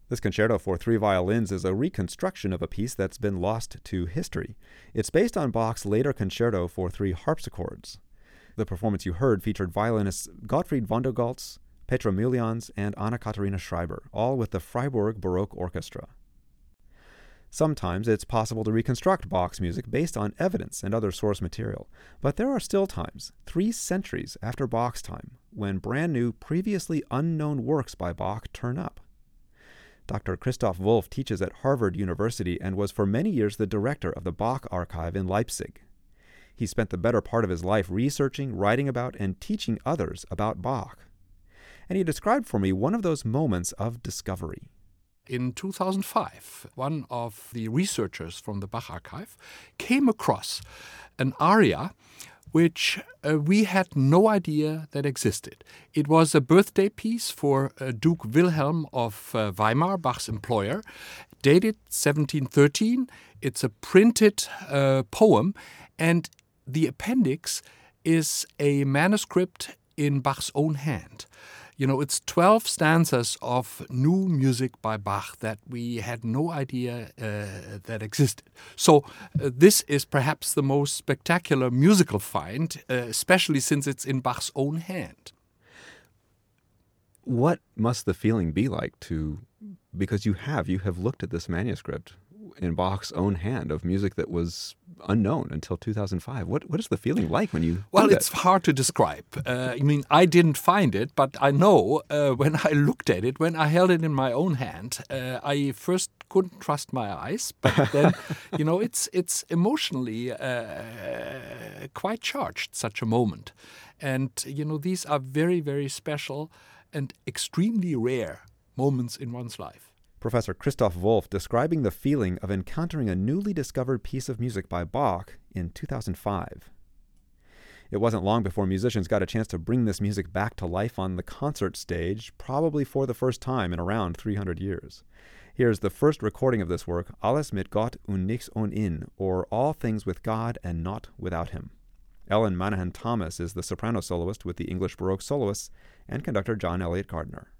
This concerto for three violins is a reconstruction of a piece that's been lost to history. It's based on Bach's later concerto for three harpsichords. The performance you heard featured violinists Gottfried von der Goltz, Petra Müllejans, and Anna-Katharina Schreiber, all with the Freiburg Baroque Orchestra. Sometimes it's possible to reconstruct Bach's music based on evidence and other source material, but there are still times, 3 centuries after Bach's time, when brand new, previously unknown works by Bach turn up. Dr. Christoph Wolff teaches at Harvard University and was for many years the director of the Bach Archive in Leipzig. He spent the better part of his life researching, writing about, and teaching others about Bach. And he described for me one of those moments of discovery. In 2005, one of the researchers from the Bach Archive came across an aria which we had no idea that existed. It was a birthday piece for Duke Wilhelm of Weimar, Bach's employer, dated 1713. It's a printed poem, and the appendix is a manuscript in Bach's own hand. You know, it's 12 stanzas of new music by Bach that we had no idea that existed. So this is perhaps the most spectacular musical find, especially since it's in Bach's own hand. What must the feeling be like because you have looked at this manuscript in Bach's own hand of music that was unknown until 2005. What is the feeling like when you Well, it's hard to describe. I didn't find it, but I know when I looked at it, when I held it in my own hand, I first couldn't trust my eyes, but then, it's emotionally quite charged, such a moment. And, these are very, very special and extremely rare moments in one's life. Professor Christoph Wolff describing the feeling of encountering a newly discovered piece of music by Bach in 2005. It wasn't long before musicians got a chance to bring this music back to life on the concert stage, probably for the first time in around 300 years. Here's the first recording of this work, Alles mit Gott und nichts ohne ihn, or All Things with God and Not Without Him. Ellen Manahan Thomas is the soprano soloist with the English Baroque soloists and conductor John Elliott Gardner.